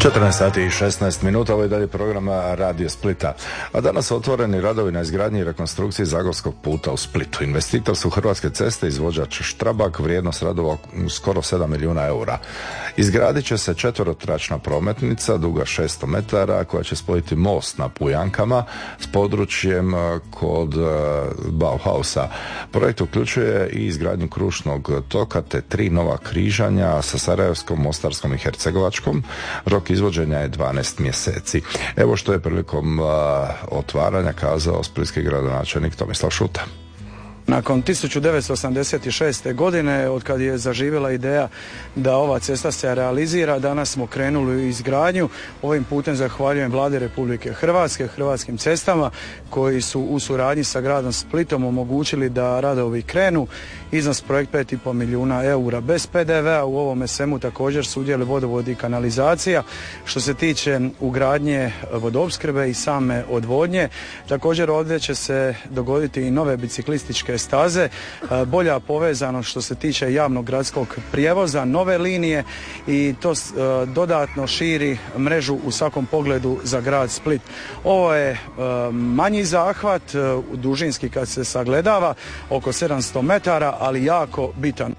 14 sati i 16 minuta, ovo je dalje programa Radio Splita. A danas su otvoreni radovi na izgradnji i rekonstrukciji Zagorskog puta u Splitu. Investitor su Hrvatske ceste, izvođač Štrabak, vrijednost radova skoro 7 milijuna eura. Izgradit će se četverotračna prometnica duga 600 metara koja će spojiti most na Pujankama s područjem kod Bauhausa. Projekt uključuje i izgradnju kružnog toka te 3 nova križanja sa Sarajevskom, Mostarskom i Hercegovačkom. Rok izvođenja je 12 mjeseci. Evo što je prilikom otvaranja kazao splitski gradonačelnik Tomislav Šuta. Nakon 1986. godine, od kad je zaživjela ideja da ova cesta se realizira, danas smo krenuli u izgradnju. Ovim putem zahvaljujem Vladi Republike Hrvatske, Hrvatskim cestama, koji su u suradnji sa gradom Splitom omogućili da radovi krenu. Iznos projekt 5,5 milijuna eura bez PDV-a. U ovome svemu također sudjeluje vodovod i kanalizacija. Što se tiče ugradnje vodoopskrbe i same odvodnje, također ovdje će se dogoditi i nove biciklističke staze, bolja povezanost što se tiče javnog gradskog prijevoza, nove linije i to dodatno širi mrežu u svakom pogledu za grad Split. Ovo je manji zahvat, dužinski kad se sagledava, oko 700 metara, ali jako bitan.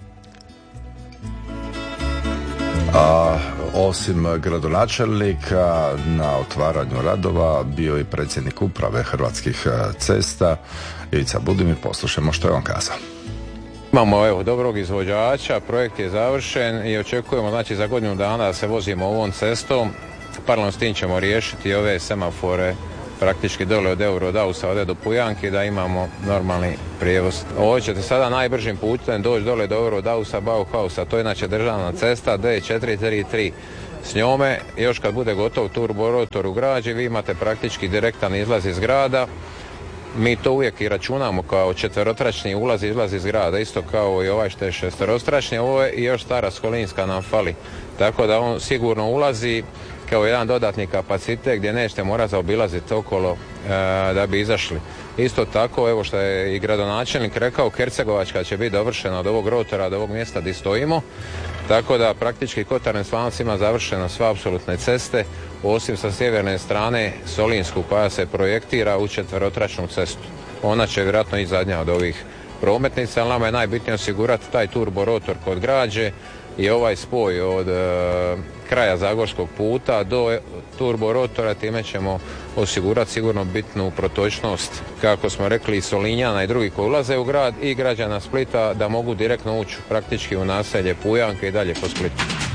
Osim gradonačelnika na otvaranju radova bio i predsjednik uprave Hrvatskih cesta Ivica Budimir. Poslušajmo što je on kazao. Imamo dobrog izvođača, projekt je završen i očekujemo za godinu dana da se vozimo ovom cestom. Paralelno s tim ćemo riješiti ove semafore praktički dole od Eurodausa ovdje do Pujanki da imamo normalni prijevoz. Ovo ćete sada najbržim putem doći dole do Eurodausa, Bauhausa, to je inače državna cesta D433. S njome, još kad bude gotov turborotor u građi, vi imate praktički direktan izlaz iz grada. Mi to uvijek i računamo kao četverotračni ulaz i izlaz iz grada, isto kao i ovaj što je šesterostračni, ovo je i još stara Skolinska nam fali. Tako da on sigurno ulazi kao jedan dodatni kapacitet gdje nećete morati zaobilaziti okolo da bi izašli. Isto tako, evo što je i gradonačelnik rekao, Hercegovačka će biti dovršena od ovog rotora, od ovog mjesta gdje stojimo. Tako da praktički Kotarne-Slanac ima završeno sve apsolutne ceste, osim sa sjeverne strane Solinsku koja se projektira u četverotračnu cestu. Ona će vjerojatno i zadnja od ovih prometnica, ali nama je najbitnije osigurati taj turborotor kod građe i ovaj spoj od kraja Zagorskog puta do turborotora, time ćemo osigurati sigurno bitnu protočnost, kako smo rekli, Solinjana i drugi koji ulaze u grad i građana Splita da mogu direktno ući praktički u naselje Pujanke i dalje po Splitu.